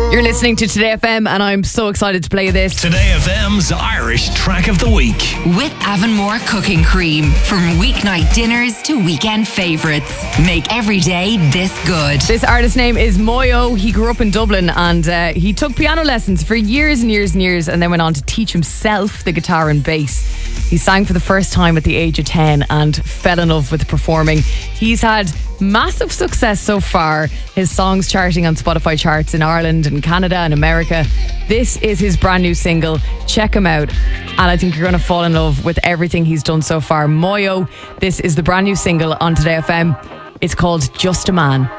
You're listening to Today FM and I'm so excited to play this. Today FM's Irish Track of the Week. With Avonmore Cooking Cream. From weeknight dinners to weekend favourites. Make every day this good. This artist's name is Moyo. He grew up in Dublin and he took piano lessons for years and years and years and then went on to teach himself the guitar and bass. He sang for the first time at the age of 10 and fell in love with performing. He's had massive success so far. His songs charting on Spotify charts in Ireland and Canada and America. This is his brand new single. Check him out. And I think you're going to fall in love with everything he's done so far. Moyo, this is the brand new single on Today FM. It's called Just a Man.